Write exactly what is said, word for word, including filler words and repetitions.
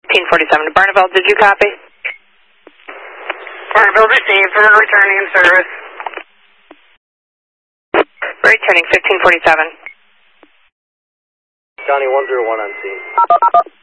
fifteen forty-seven to Barneville, did you copy? Barneville received, we're returning in service. We're returning fifteen forty-seven. County one zero one on scene.